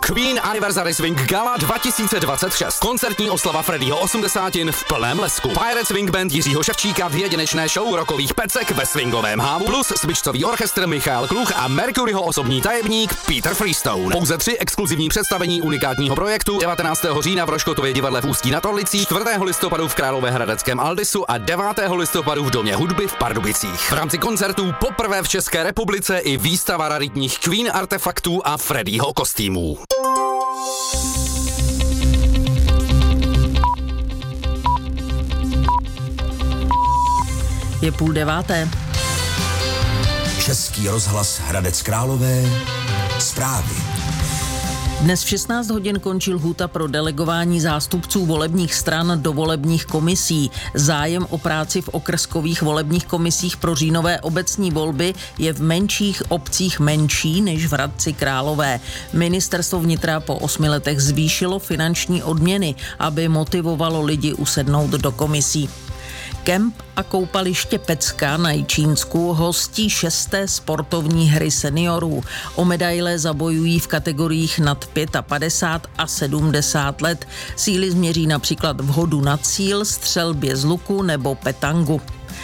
Queen Anniversary Swing Gala 2026. Koncertní oslava Freddieho 80 v plném lesku. Pirate Swing Band Jiřího Ševčíka v jedinečné show rockových pecek ve swingovém hávu plus smyčcový orchestr Michal Kluch a Mercuryho osobní tajemník Peter Freestone. Pouze 3 exkluzivní představení unikátního projektu 19. října v Roškotově divadle v Ústí nad Orlicí, 4. listopadu v Královéhradeckém Aldisu a 9. listopadu v Domě hudby v Pardubicích. V rámci koncertů poprvé v České republice i výstava raritních Queen artefaktů a Freddieho kostýmů. Je 8:30. Český rozhlas Hradec Králové. Zprávy. Dnes v 16 hodin končí lhůta pro delegování zástupců volebních stran do volebních komisí. Zájem o práci v okrskových volebních komisích pro říjnové obecní volby je v menších obcích menší než v Hradci Králové. Ministerstvo vnitra po 8 letech zvýšilo finanční odměny, aby motivovalo lidi usednout do komisí. Kemp a koupaliště Pecka na Jičínsku hostí 6. sportovní hry seniorů. O medaile zabojují v kategoriích nad 55 a 70 let. Síly změří například v hodu na cíl, střelbě z luku nebo petangu.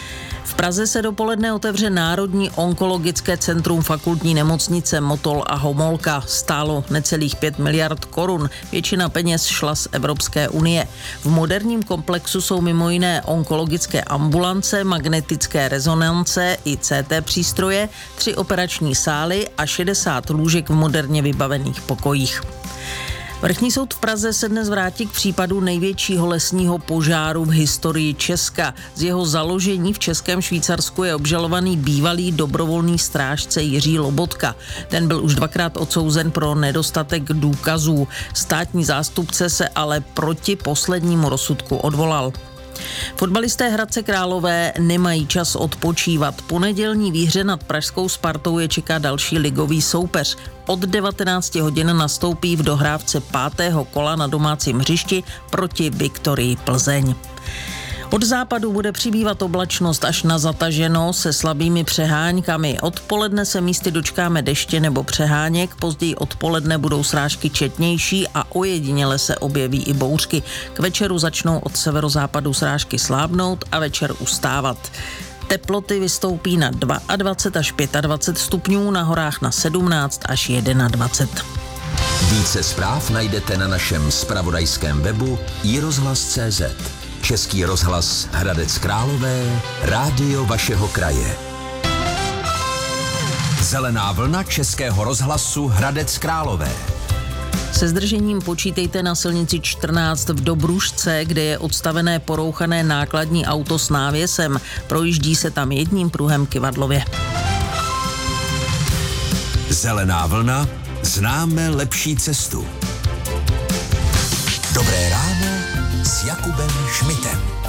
V Praze se dopoledne otevře Národní onkologické centrum fakultní nemocnice Motol a Homolka. Stálo necelých 5 miliard korun. Většina peněz šla z Evropské unie. V moderním komplexu jsou mimo jiné onkologické ambulance, magnetické rezonance i CT přístroje, 3 operační sály a 60 lůžek v moderně vybavených pokojích. Vrchní soud v Praze se dnes vrátí k případu největšího lesního požáru v historii Česka. Z jeho založení v Českém Švýcarsku je obžalovaný bývalý dobrovolný strážce Jiří Lobotka. Ten byl už 2krát odsouzen pro nedostatek důkazů. Státní zástupce se ale proti poslednímu rozsudku odvolal. Fotbalisté Hradce Králové nemají čas odpočívat. Po nedělní výhře nad pražskou Spartou je čeká další ligový soupeř. Od 19 hodin nastoupí v dohrávce 5. kola na domácím hřišti proti Viktorii Plzeň. Od západu bude přibývat oblačnost až na zataženo se slabými přeháňkami. Odpoledne se místy dočkáme deště nebo přeháněk, později odpoledne budou srážky četnější a ojediněle se objeví i bouřky. K večeru začnou od severozápadu srážky slábnout a večer ustávat. Teploty vystoupí na 22 až 25 stupňů, na horách na 17 až 21. Více zpráv najdete na našem zpravodajském webu iRozhlas.cz. Český rozhlas Hradec Králové, rádio vašeho kraje. Zelená vlna Českého rozhlasu Hradec Králové. Se zdržením počítejte na silnici 14 v Dobrušce, kde je odstavené porouchané nákladní auto s návěsem. Projíždí se tam jedním pruhem kyvadlově. Zelená vlna, známe lepší cestu. Dobré ráno s Jakubem Šmitem.